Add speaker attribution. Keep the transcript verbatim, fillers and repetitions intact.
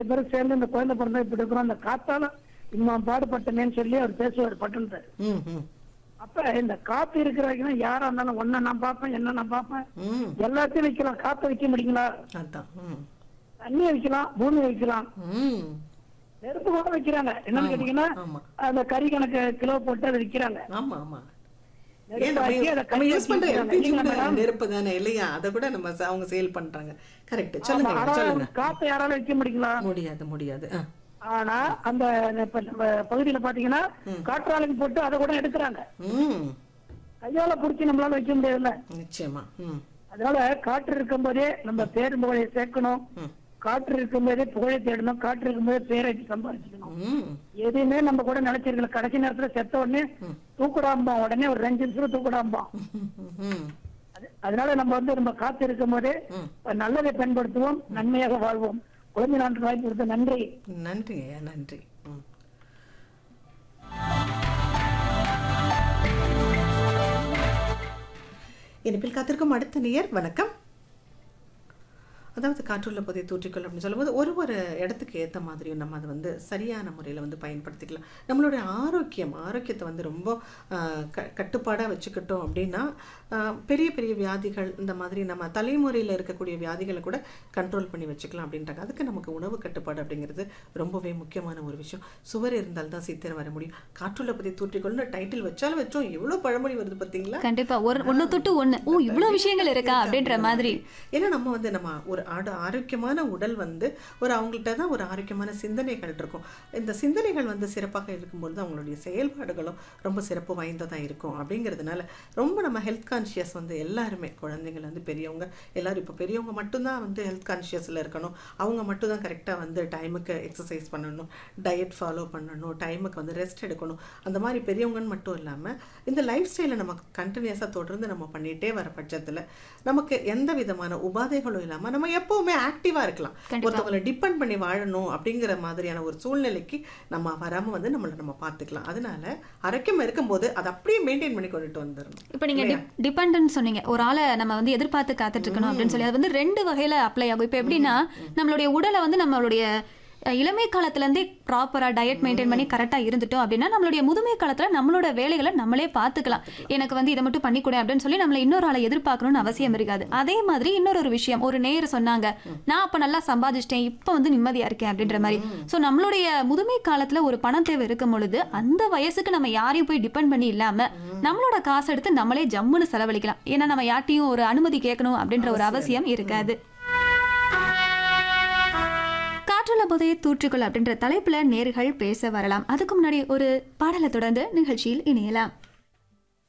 Speaker 1: பேரும் சேர்ந்து இந்த குழந்தை பிறந்தா இப்படி இருக்கிறோம், அந்த காத்தால இன்னும் பாடுபட்டனேன்னு சொல்லி அவர் பேசுவார் பட்டுன்ட்டார்.
Speaker 2: ம், ம்,
Speaker 1: அப்ப இந்த காத்து இருக்கிற வரைக்கும் யாரா இருந்தாலும் ஒன்ன நான் பார்ப்பேன், என்ன நான் பார்ப்பேன்,
Speaker 2: ம்.
Speaker 1: எல்லாத்தையும் வைக்கலாம். காத்த வைக்க முடியுங்களா?
Speaker 2: அதான். ம்,
Speaker 1: தண்ணியை வைக்கலாம், பூமி வைக்கலாம்,
Speaker 2: ம்.
Speaker 1: நெருப்பு கூட வைக்கிறாங்க. என்னன்னு கேட்டீங்கன்னா
Speaker 2: ஆமா.
Speaker 1: அந்த கறி கணக்கு கிலோ போட்டு அதை விக்கிறாங்க.
Speaker 2: ஆமா, ஆமா. ஏன்
Speaker 1: நெருப்பு
Speaker 2: நம்ம
Speaker 1: ஆக்கி அதை
Speaker 2: நம்ம
Speaker 1: கட்டி
Speaker 2: யூஸ் பண்ற
Speaker 1: வச்சிருக்காங்க.
Speaker 2: எல்பிஜி
Speaker 1: இல்லைங்களா
Speaker 2: கூட
Speaker 1: மேடம்?
Speaker 2: நெருப்பு தானே இல்லையா? அதை கூட நம்ம ச- அவங்க சேல் பண்றாங்க. கரெக்ட்.
Speaker 1: ஆமா,
Speaker 2: சொல்லுங்க
Speaker 1: ஆனா
Speaker 2: சொல்லுங்க.
Speaker 1: காத்த யாரால வைக்க முடியுங்களா?
Speaker 2: முடியாது முடியாது. ஆ.
Speaker 1: ஆனா அந்த இப்ப நம்ம பகுதியில பாத்தீங்கன்னா காற்றாலைக்கு போட்டு அதை கூட எடுக்கிறாங்க.
Speaker 2: ம்.
Speaker 1: கையால புடிச்சு நம்மளால வைக்க முடியாதுல்ல.
Speaker 2: நிச்சயமா. ம்,
Speaker 1: அதனால காற்று இருக்கும் போதே நம்ம பேரும் புகழை சேர்க்கணும்.
Speaker 2: ம்,
Speaker 1: காற்று இருக்கும் போதே புகழை தேடணும். காற்று இருக்கும் போதே பேரை சம்பாதிச்சுக்கணும்.
Speaker 2: ம்.
Speaker 1: எதுவுமே நம்ம கூட நினைச்சிருக்கல. கடைசி நேரத்துல செத்த உடனே தூக்குடாம்பான், உடனே ஒரு ரெண்டு நிமிஷம் தூக்குடாம்பான்.
Speaker 2: ம்,
Speaker 1: அது- அதனால நம்ம வந்து நம்ம காத்து இருக்கும் போதே
Speaker 2: ம்.
Speaker 1: நல்லதை பயன்படுத்துவோம், நன்மையாக வாழ்வோம். குழந்தை நாட்டு வாய்ப்பு கொடுத்த நன்றி.
Speaker 2: நன்றி ஐயா, நன்றி. ம். இனிப்பில் காத்திருக்கும் அடுத்த நேயர் வணக்கம். அதாவது காற்றுள்ள போதை தூற்றிக்கொள் அப்படின்னு சொல்லும்போது ஒரு ஒரு இடத்துக்கு ஏற்ற மாதிரியும் நம்ம அதை வந்து சரியான முறையில் வந்து பயன்படுத்திக்கலாம். நம்மளுடைய ஆரோக்கியம் ஆரோக்கியத்தை வந்து ரொம்ப ஆஹ், க கட்டுப்பாடாக வச்சுக்கிட்டோம் அப்படின்னா ஆஹ், பெரிய பெரிய வியாதிகள் இந்த மாதிரி நம்ம தலைமுறையில் இருக்கக்கூடிய வியாதிகளை கூட கண்ட்ரோல் பண்ணி வச்சுக்கலாம் அப்படின்றாங்க. அதுக்கு நமக்கு உணவு கட்டுப்பாடு அப்படிங்கிறது ரொம்பவே முக்கியமான ஒரு விஷயம். சுவர் இருந்தால் தான் சித்திரம் வர முடியும். காற்றுள்ள போதை தூற்றிக்கொள்னு டைட்டில் வச்சாலும் வச்சோம் எவ்வளோ பழமொழி வருது பார்த்தீங்களா?
Speaker 3: கண்டிப்பா ஒரு ஒண்ணு தொட்டு ஒண்ணு ஓ இவ்வளவு விஷயங்கள் இருக்கா அப்படின்ற மாதிரி.
Speaker 2: ஏன்னா நம்ம வந்து நம்ம ஒரு ஆடு ஆரோக்கியமான உடல் வந்து ஒரு அவங்கள்ட்ட தான் ஒரு ஆரோக்கியமான சிந்தனைகள் இருக்கும். இந்த சிந்தனைகள் வந்து சிறப்பாக இருக்கும்போது அவங்களுடைய செயல்பாடுகளும் ரொம்ப சிறப்பு வாய்ந்ததாக இருக்கும். அப்படிங்கிறதுனால ரொம்ப நம்ம ஹெல்த் கான்ஷியஸ் வந்து எல்லாருமே குழந்தைங்கள் வந்து பெரியவங்க எல்லாரும் இப்போ பெரியவங்க மட்டும்தான் வந்து ஹெல்த் கான்ஷியஸில் இருக்கணும். அவங்க மட்டும் தான் கரெக்டாக வந்து டைமுக்கு எக்ஸசைஸ் பண்ணணும், டயட் ஃபாலோ பண்ணணும், டைமுக்கு வந்து ரெஸ்ட் எடுக்கணும். அந்த மாதிரி பெரியவங்கன்னு மட்டும் இல்லாமல் இந்த லைஃப் ஸ்டைலை நம்ம கண்டினியூஸாக தொடர்ந்து நம்ம பண்ணிகிட்டே வர பட்சத்தில் நமக்கு எந்த விதமான உபாதைகளும் இல்லாமல் நம்ம எப்போவுமே ஆக்டிவாக இருக்கலாம். ஒருத்தவங்களை டிபெண்ட் பண்ணி வாழணும் அப்படிங்கிற மாதிரியான ஒரு சூழ்நிலைக்கு நம்ம வராமல் வந்து நம்மளை நம்ம பார்த்துக்கலாம். அதனால ஆரோக்கியம் இருக்கும்போது அதை அப்படியே மெயின்டைன் பண்ணி கொண்டுட்டு வந்துடணும்.
Speaker 3: இப்போ நீங்க டிபெண்டன்ட் சொன்னீங்க, ஒரு ஆளை நம்ம வந்து எதிர்பார்த்து காத்துட்டு இருக்கணும் அப்படின்னு சொல்லி. அது வந்து ரெண்டு வகையில அப்ளை ஆகும். இப்போ எப்படின்னா நம்மளுடைய உடலை வந்து நம்மளுடைய அஹ், இளமை காலத்துல இருந்தே ப்ராப்பரா டயட் மெயின்டைன் பண்ணி கரெக்டா இருந்துட்டோம் அப்படின்னா நம்மளுடைய முதுமை காலத்துல நம்மளோட வேலைகளை நம்மளே பார்த்துக்கலாம். எனக்கு வந்து இதை மட்டும் பண்ணிக்கூட அப்படின்னு சொல்லி நம்மள இன்னொரு ஆளை எதிர்பார்க்கணும்னு அவசியம் இருக்காது. அதே மாதிரி இன்னொரு ஒரு விஷயம், ஒரு நேயர் சொன்னாங்க, நான் அப்ப நல்லா சம்பாதிச்சிட்டேன், இப்போ வந்து நிம்மதியா இருக்கேன் அப்படின்ற மாதிரி. ஸோ நம்மளுடைய முதுமை காலத்துல ஒரு பணம் தேவை இருக்கும் பொழுது அந்த வயசுக்கு நம்ம யாரையும் போய் டிபெண்ட் பண்ணி இல்லாம நம்மளோட காசு எடுத்து நம்மளே ஜம்முன்னு செலவழிக்கலாம். ஏன்னா நம்ம யார்ட்டையும் ஒரு அனுமதி கேட்கணும் அப்படின்ற ஒரு அவசியம் இருக்காது. காற்றுள்ள போதையை தூற்றிக்கொள் அப்படின்ற தலைப்புல நேர்கள் பேச வரலாம். அதுக்கு முன்னாடி ஒரு பாடலை தொடர்ந்து நிகழ்ச்சியில் இணையலாம்.